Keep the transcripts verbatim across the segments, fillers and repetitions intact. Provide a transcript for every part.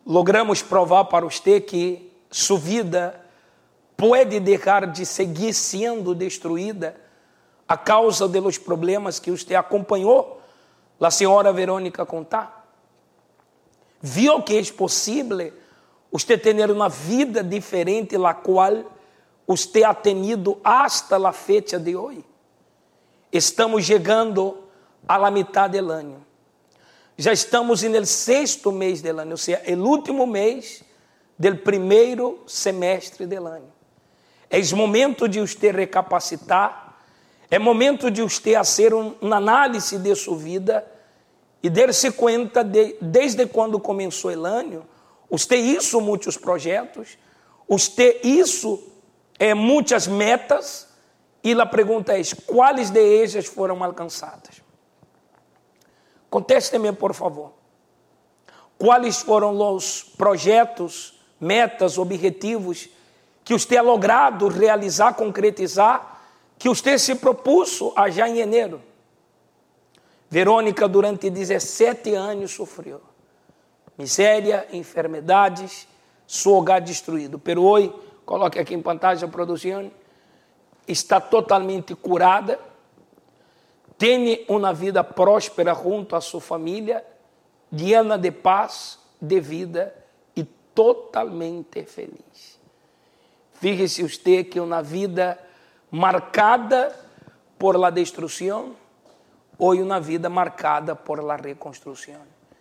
logramos provar para você que sua vida pode deixar de seguir sendo destruída a causa dos problemas que você acompanhou a senhora Verônica contar. Viu que é possível você ter uma vida diferente, la qual você ha tenido hasta la fecha de hoje. Estamos chegando à la metade do ano. Já estamos no sexto mês do ano, ou seja, o último mês do primeiro semestre do ano. É momento de você recapacitar, é momento de você fazer um, uma análise de sua vida e dar-se conta de, desde quando começou o ano, você hizo muitos projetos, você hizo é, muitas metas, e a pergunta é, quais de elas foram alcançadas? Conteste-me, por favor. Quais foram os projetos, metas, objetivos que você ha logrado realizar, concretizar, que você se propôs a já em janeiro? Verônica, durante dezessete anos, sofreu miséria, enfermidades, seu hogar destruído. Pero hoje, coloque aqui em pantalla a produção, está totalmente curada, tem uma vida próspera junto à sua família, llena de paz, de vida e totalmente feliz. Fíjese usted que uma vida marcada por la destruição, hoje uma vida marcada por la reconstrução.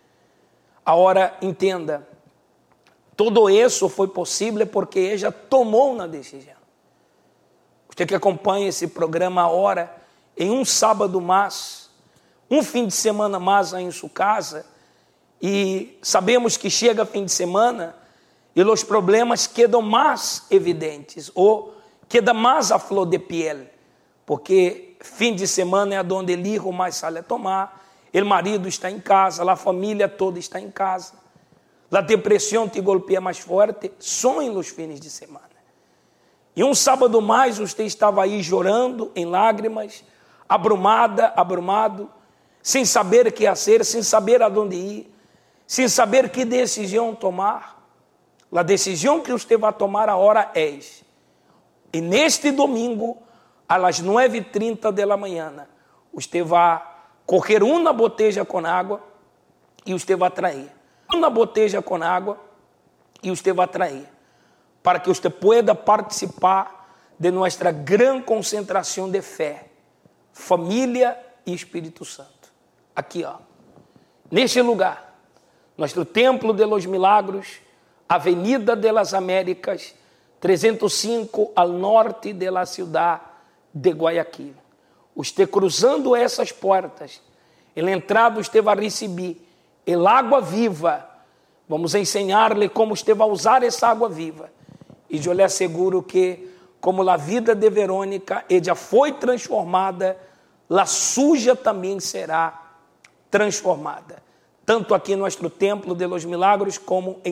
Agora, entenda, todo isso foi possível porque ela tomou uma decisão. Você que acompanha esse programa agora, em um sábado mais, um fim de semana mais em sua casa, e sabemos que chega fim de semana e os problemas quedam mais evidentes, ou queda mais a flor de piel, porque fim de semana é onde o hijo mais sale a tomar, o marido está em casa, a família toda está em casa, a depressão te golpeia mais forte, só em los fins de semana. E um sábado mais você estava aí chorando em lágrimas, abrumada, abrumado, sem saber o que fazer, sem saber aonde ir, sem saber que decisão tomar. A decisão que você vai tomar agora é: e neste domingo, às nove e trinta da manhã, você vai coger uma botella com água e você vai trazer. Uma botella com água e você vai trazer, para que você pueda participar de nossa grande concentração de fé, família e Espírito Santo. Aqui, ó, neste lugar, nosso Templo de los Milagros, Avenida de las Américas, trezentos e cinco, ao norte de la ciudad de Guayaquil. Você cruzando essas portas, na entrada você vai receber el água viva. Vamos ensinar-lhe como você vai usar essa água viva. E eu lhe asseguro que, como a vida de Verônica, ela já foi transformada, a suja também será transformada. Tanto aqui no nosso Templo de los Milagros, como em